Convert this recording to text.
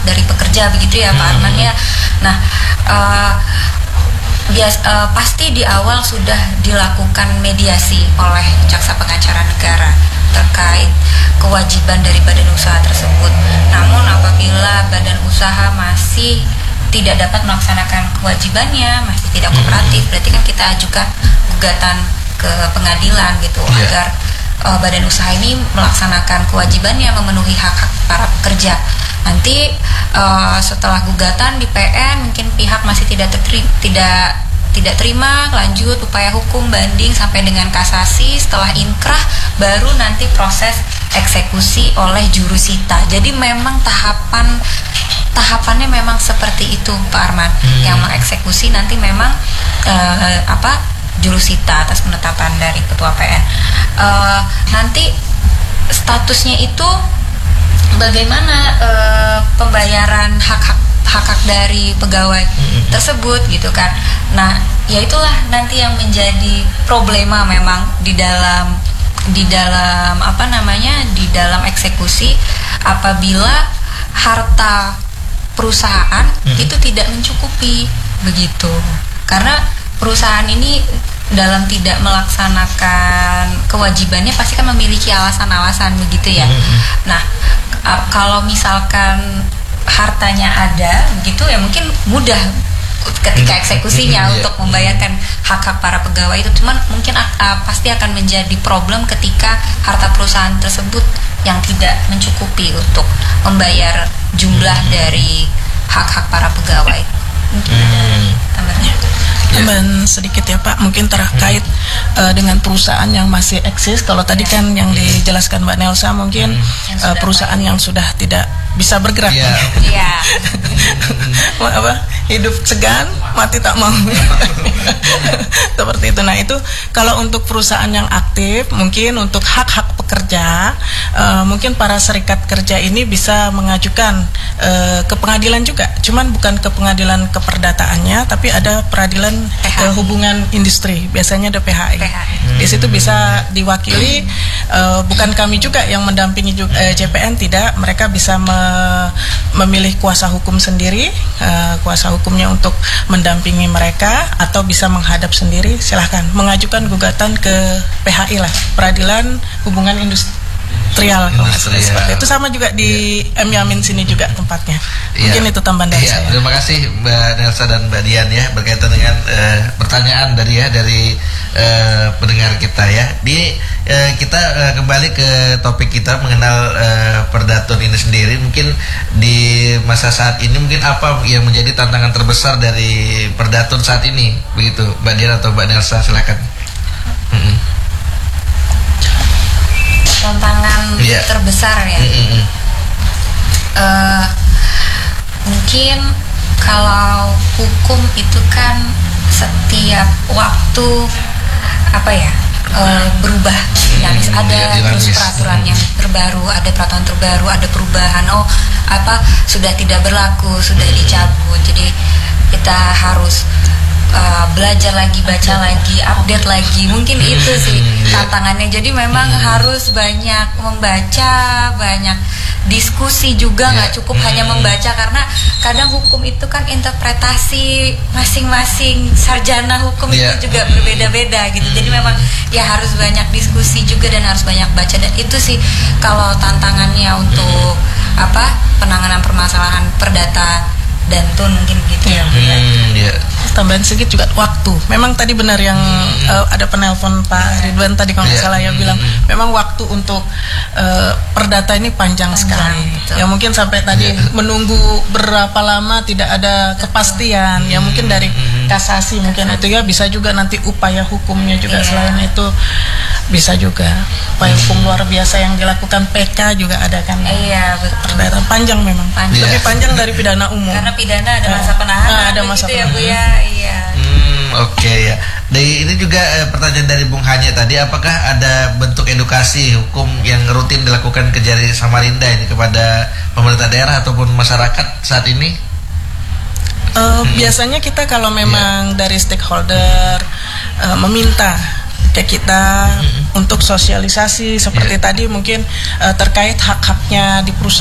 dari pekerja begitu ya Pak Arman ya. Nah, pasti di awal sudah dilakukan mediasi oleh jaksa pengacara negara terkait kewajiban dari badan usaha tersebut. Namun apabila badan usaha masih tidak dapat melaksanakan kewajibannya, masih tidak kooperatif, berarti kan kita ajukan gugatan ke pengadilan gitu agar badan usaha ini melaksanakan kewajibannya, memenuhi hak-hak para pekerja. Nanti setelah gugatan di PN mungkin pihak masih tidak terima, lanjut upaya hukum, banding sampai dengan kasasi. Setelah inkrah baru nanti proses eksekusi oleh jurusita. Jadi memang tahapannya memang seperti itu Pak Arman. Yang mengeksekusi nanti memang jurusita atas penetapan dari ketua PN. Nanti statusnya itu bagaimana pembayaran hak-hak dari pegawai tersebut gitu kan. Nah, ya itulah nanti yang menjadi problema memang di dalam eksekusi, apabila harta perusahaan itu tidak mencukupi begitu. Karena perusahaan ini dalam tidak melaksanakan kewajibannya pasti kan memiliki alasan-alasan begitu ya. Nah, kalau misalkan hartanya ada begitu ya mungkin mudah ketika eksekusinya untuk membayarkan hak-hak para pegawai itu. Cuman mungkin pasti akan menjadi problem ketika harta perusahaan tersebut yang tidak mencukupi untuk membayar jumlah dari hak-hak para pegawai. Mungkin ada tambahan. Tambahan sedikit ya Pak, mungkin terkait dengan perusahaan yang masih eksis. Kalau tadi kan yang dijelaskan Mbak Nelsa mungkin perusahaan yang sudah tidak bisa bergerak. Hidup segan, mati tak mau. Seperti itu. Nah itu kalau untuk perusahaan yang aktif, mungkin untuk hak-hak pekerja, mungkin para serikat kerja ini bisa mengajukan ke pengadilan juga. Cuman bukan ke pengadilan keperdataannya, tapi ada peradilan hubungan industri. Biasanya ada PHI. Di situ bisa diwakili. Bukan kami juga yang mendampingi JPN, tidak. Mereka bisa memilih kuasa hukum sendiri, kuasa hukumnya untuk mendampingi mereka, atau bisa menghadap sendiri. Silahkan mengajukan gugatan ke PHI lah, peradilan hubungan industrial. Seperti itu. Sama juga di M Yamin sini juga tempatnya. Mungkin itu tambahan dari saya. Terima kasih Mbak Nelsa dan Mbak Dian ya, berkaitan dengan pertanyaan dari pendengar kita ya. Kita kembali ke topik kita mengenal Perdatun ini sendiri. Mungkin di masa saat ini mungkin apa yang menjadi tantangan terbesar dari Perdatun saat ini, begitu Mbak Dian atau Mbak Nelsa, silakan. Tantangan terbesar ya. Mungkin kalau hukum itu kan setiap waktu berubah, dinamis. Ada terus peraturan yang terbaru, ada peraturan terbaru, ada perubahan. Sudah tidak berlaku, sudah dicabut. Jadi kita harus belajar lagi, baca lagi, update lagi. Mungkin itu sih tantangannya. Jadi memang harus banyak membaca, banyak diskusi juga, nggak cukup hanya membaca, karena kadang hukum itu kan interpretasi masing-masing sarjana hukum itu juga berbeda-beda gitu. Jadi memang ya harus banyak diskusi juga dan harus banyak baca, dan itu sih kalau tantangannya untuk penanganan permasalahan perdata dan tun, mungkin gitu ya. Tambahan sedikit juga waktu. Memang tadi benar yang ada penelpon Pak Ridwan tadi kalau nggak salah ya, bilang memang waktu untuk perdata ini panjang sekali. Ya mungkin sampai tadi menunggu berapa lama tidak ada kepastian. Ya mungkin dari kasasi mungkin itu ya, bisa juga nanti upaya hukumnya juga selain itu bisa juga upaya hukum luar biasa yang dilakukan PK juga ada kan. Betul. Perdata panjang memang. Lebih panjang dari pidana umum. Karena pidana ada masa penahanan. Ada masa penahanan. Ya, Bu ya. Oke ya. Ini juga pertanyaan dari Bung Hanya tadi, apakah ada bentuk edukasi hukum yang rutin dilakukan Kejari Samarinda ini kepada pemerintah daerah ataupun masyarakat saat ini? Biasanya kita kalau memang dari stakeholder meminta ke kita untuk sosialisasi seperti tadi mungkin terkait hak-haknya di perusahaan.